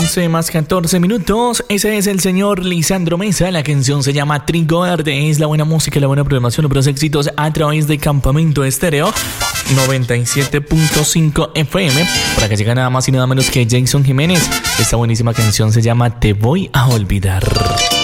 11:14. Ese es el señor Lisandro Mesa. La canción se llama Trigo Verde. Es la buena música, la buena programación, los éxitos a través de Campamento Estéreo 97.5 FM. Para que llega nada más y nada menos que Jason Jiménez. Esta buenísima canción se llama Te Voy a Olvidar.